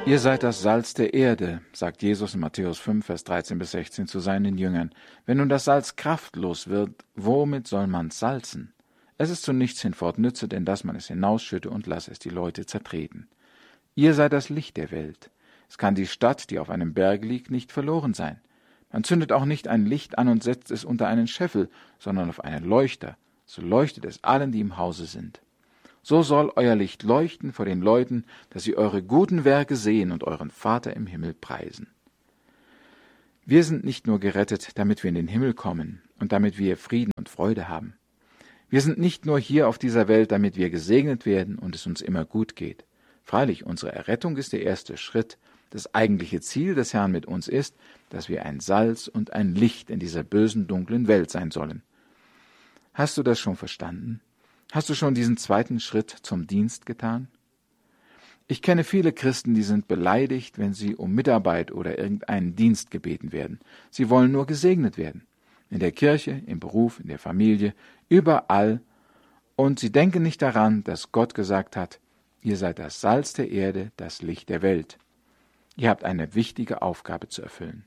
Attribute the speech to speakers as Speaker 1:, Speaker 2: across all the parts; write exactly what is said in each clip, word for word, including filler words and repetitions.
Speaker 1: Ihr seid das Salz der Erde, sagt Jesus in Matthäus fünf, Vers dreizehn bis sechzehn zu seinen Jüngern. Wenn nun das Salz kraftlos wird, womit soll man's salzen? Es ist zu nichts hinfort nütze, denn dass man es hinausschütte und lasse es die Leute zertreten. Ihr seid das Licht der Welt. Es kann die Stadt, die auf einem Berg liegt, nicht verloren sein. Man zündet auch nicht ein Licht an und setzt es unter einen Scheffel, sondern auf einen Leuchter. So leuchtet es allen, die im Hause sind. So soll euer Licht leuchten vor den Leuten, dass sie eure guten Werke sehen und euren Vater im Himmel preisen. Wir sind nicht nur gerettet, damit wir in den Himmel kommen und damit wir Frieden und Freude haben. Wir sind nicht nur hier auf dieser Welt, damit wir gesegnet werden und es uns immer gut geht. Freilich, unsere Errettung ist der erste Schritt. Das eigentliche Ziel des Herrn mit uns ist, dass wir ein Salz und ein Licht in dieser bösen, dunklen Welt sein sollen. Hast du das schon verstanden? Hast du schon diesen zweiten Schritt zum Dienst getan? Ich kenne viele Christen, die sind beleidigt, wenn sie um Mitarbeit oder irgendeinen Dienst gebeten werden. Sie wollen nur gesegnet werden. In der Kirche, im Beruf, in der Familie, überall. Und sie denken nicht daran, dass Gott gesagt hat, ihr seid das Salz der Erde, das Licht der Welt. Ihr habt eine wichtige Aufgabe zu erfüllen.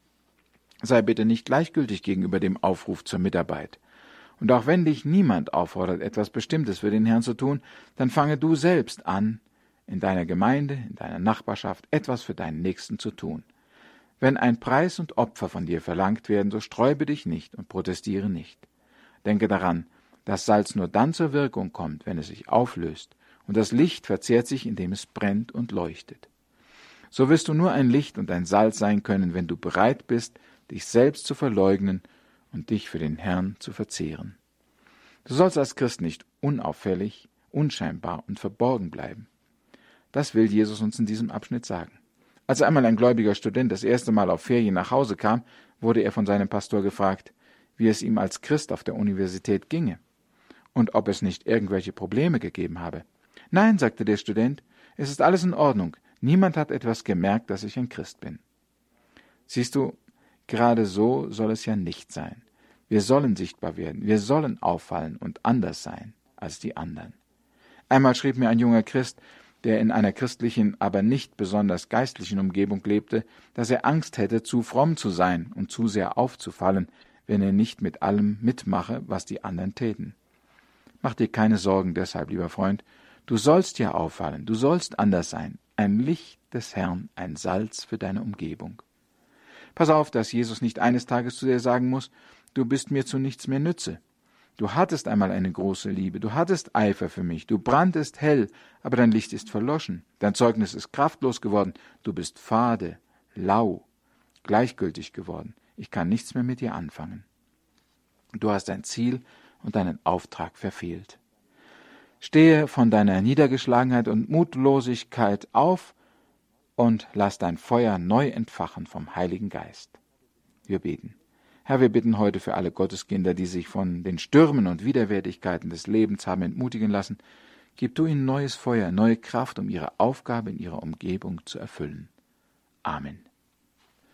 Speaker 1: Sei bitte nicht gleichgültig gegenüber dem Aufruf zur Mitarbeit. Und auch wenn dich niemand auffordert, etwas Bestimmtes für den Herrn zu tun, dann fange du selbst an, in deiner Gemeinde, in deiner Nachbarschaft etwas für deinen Nächsten zu tun. Wenn ein Preis und Opfer von dir verlangt werden, so sträube dich nicht und protestiere nicht. Denke daran, dass Salz nur dann zur Wirkung kommt, wenn es sich auflöst, und das Licht verzehrt sich, indem es brennt und leuchtet. So wirst du nur ein Licht und ein Salz sein können, wenn du bereit bist, dich selbst zu verleugnen und dich für den Herrn zu verzehren. Du sollst als Christ nicht unauffällig, unscheinbar und verborgen bleiben. Das will Jesus uns in diesem Abschnitt sagen. Als einmal ein gläubiger Student das erste Mal auf Ferien nach Hause kam, wurde er von seinem Pastor gefragt, wie es ihm als Christ auf der Universität ginge und ob es nicht irgendwelche Probleme gegeben habe. Nein, sagte der Student, es ist alles in Ordnung. Niemand hat etwas gemerkt, dass ich ein Christ bin. Siehst du, gerade so soll es ja nicht sein. Wir sollen sichtbar werden, wir sollen auffallen und anders sein als die anderen. Einmal schrieb mir ein junger Christ, der in einer christlichen, aber nicht besonders geistlichen Umgebung lebte, dass er Angst hätte, zu fromm zu sein und zu sehr aufzufallen, wenn er nicht mit allem mitmache, was die anderen täten. Mach dir keine Sorgen deshalb, lieber Freund, du sollst ja auffallen, du sollst anders sein, ein Licht des Herrn, ein Salz für deine Umgebung. Pass auf, dass Jesus nicht eines Tages zu dir sagen muss, du bist mir zu nichts mehr nütze. Du hattest einmal eine große Liebe, du hattest Eifer für mich, du branntest hell, aber dein Licht ist verloschen, dein Zeugnis ist kraftlos geworden, du bist fade, lau, gleichgültig geworden, ich kann nichts mehr mit dir anfangen. Du hast dein Ziel und deinen Auftrag verfehlt. Stehe von deiner Niedergeschlagenheit und Mutlosigkeit auf und lass dein Feuer neu entfachen vom Heiligen Geist. Wir beten. Herr, wir bitten heute für alle Gotteskinder, die sich von den Stürmen und Widerwärtigkeiten des Lebens haben entmutigen lassen, gib du ihnen neues Feuer, neue Kraft, um ihre Aufgabe in ihrer Umgebung zu erfüllen. Amen.